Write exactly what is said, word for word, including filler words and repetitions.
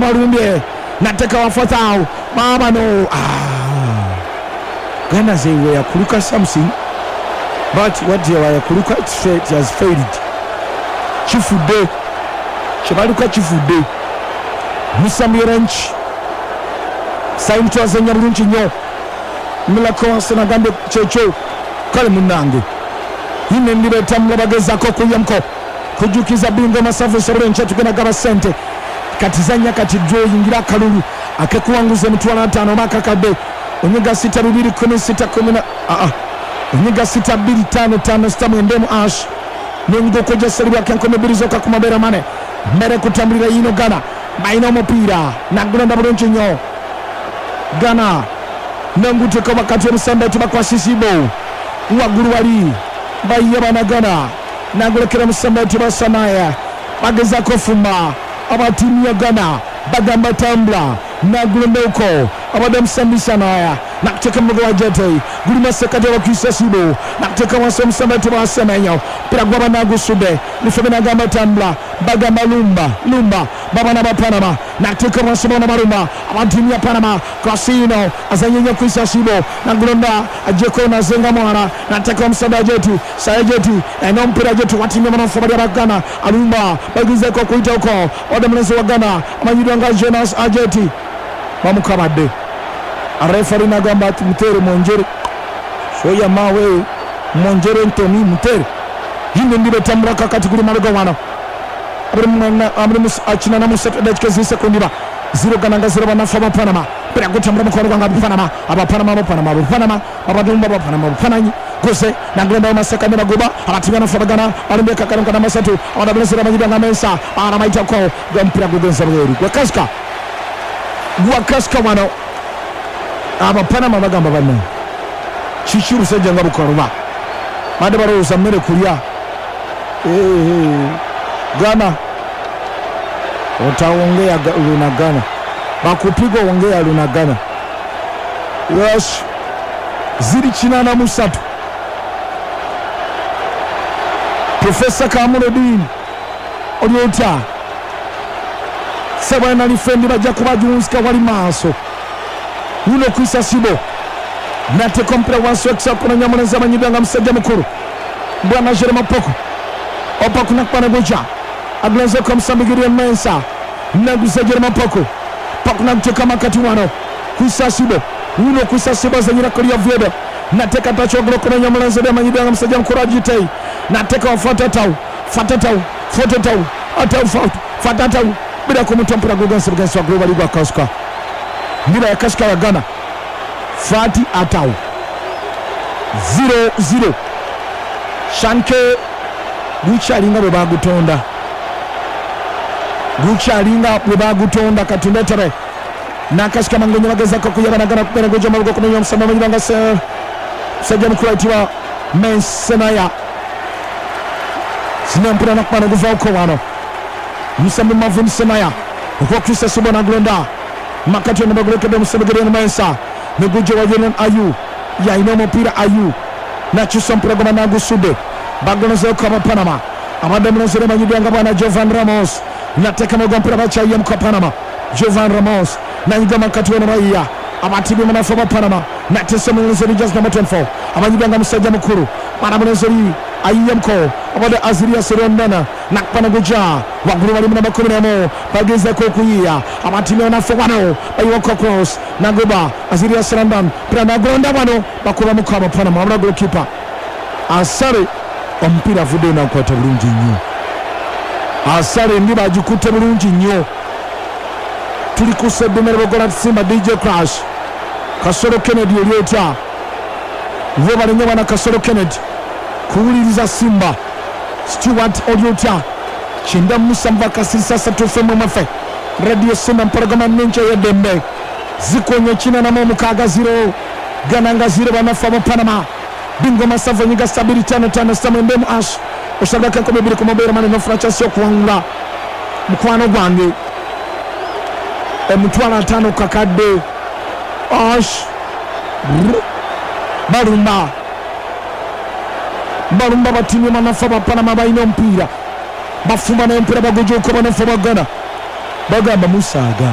Marumbye nateka wafuatao mama no ah Ghana say we are kuluka something but what they were kuluka straight has failed chifude chibaluka chifude Musambiranch Saim Twazenya Bulungi nyo Milako Asana Gambe Checho Kale Munange Hine ndibe tamla bagezako kuyamko kujukiza bingo masafu sorenche tukena gaba sente katizanya kati draw yingira kalulu akekuwanguze mtwana tano makakabe onyiga sita bibiri kumi sita kumi na a a onyiga sita bibiri tano tano stamu ndemu ash nengo koja seriwa kankome birizoka kumabera mane mere kutambulira yino Ghana baina omupira nagulanda bulungi nnyo Ghana nanguteka wakati omusamba tubakwasisibo waggulu wali bayiye bana Ghana nagulekera musamba tubasamaya bagezako fuma abatimu ya Ghana bagamba tambula nagulanda uko abadamusambisa naya nakuteka mmugo wa jete guli masekati abakwisasibo nakuteka wansi omusamba tubasamanya pira gwaba nagusube nifebe nagamba tambula bagamba lumba lumba baba na Panama nakuteka wansi bona marumba abatimu ya Panama Casino azanyenya kwisasibo nagulanda ajeko nazenga mwana nateka omusamba jetu sajetu eno mpira jetu watimu ya manafabali ya Ghana alumba bagizeko kuita uko wadamulezo wa Ghana amanyidwanga Jonas Ajeti bamukabadde arefari nagamba ati mutere monjere soya mawe monjere ntoni mutere hinde ndibe tambura kakati kuri maruga wana abirimus achina na musata dachike sekundi ba zero Ghana zero banafaba Panama pera gutambura mukoro gwanga Panama aba Panama aba Panama aba Panama abadumba aba Panama aba Panama gose nagenda masaka ne bagoba abatigana faba Ghana alimbe kakana kana masatu abadabesera banyidanga mensa ara maita ko gampira gugenza bweru gwakaska gwakaska wano aba Panama bagamba banne chichiru sejanga bukaruba bade baroza mere kuriya eh Ghana wataongea luna Ghana bakupigwa ongea luna Ghana yes ziri china na musatu Professor Kamulodin Onyota Sabana lifendi baja kubajunska wali maso uno kwisa sibo nate kompra wanso eksakuna nyamoneza banyidanga msajja mukuru bwana Jerema Poko opa kuna kwana goja aglanze kwa msambigiri mensa naguza Jerema Poko pakuna kutoka makati wano kwisa sibo uno kwisa sibo zanyira kolia vyedo nateka tachogro kuna nyamoneza banyidanga msajja mukuru ajitei nateka wafata tau fata tau foto tau atau foto fata tau bila kumutompra guganse buganse wa global igwa kauska Nila ya kashka ya Ghana Fati atau zero zero Shanke Gucha linga beba gutonda Gucha linga beba gutonda katundetere na kashka mangonyo mageza kwa kuyaba na Ghana kupena goja marugo kuna nyom sama manyibanga se Sajja mkula itiwa Mensenaya Sina mpira na kupana gufa uko wano Musambi mavu Mensenaya Kwa Krista Subo na Glonda Makati na baguleke be musabegere mensa neguje wa Jelen Ayu ya inomo pira Ayu na chusa mpira na Gusube bagona zo kwa Panama amada mnazere manyidanga bwana Jovan Ramos nateka mpira bacha ya mko Panama Jovan Ramos na ngama kati na raia abatibi mnafoba Panama na tesa mnazere just number twenty-four amanyidanga msajja mukuru bana mnazere ayiyamko abada Aziria Serondana nakpana goja waguru wali mna makumi namo bageza ko kuyiya abatime na fogano bayoko cross nagoba Aziria Serondan prana gonda bano bakuba mukaba Panama abra goalkeeper asare ompira vude na kwata bulungi nnyo asare ndi bajikute bulungi nnyo tuli kusebemera bagola Simba D J Crash Kasoro Kennedy Oliota Voba lenyewa na Kasoro Kennedy kuuliriza Simba Stuart Oliota Chinda Musa Mbaka sasa tufemu mafe Radio Simba mparagama ninja ya dembe Ziko nye china na momu kaga zero Gananga zero wanafama Panama Bingo masafa nyiga sabiri tano tano Samu ndemu ash Oshagaka kumibiri kumobera mani nofrachasi yo kuangula Mkwano gwange E mtuana tano kakade Ash Barumba Barumba batini manafaba Panama baino mpira Bafumba na mpira bagojo kwa manafaba Ghana Bagamba Musaga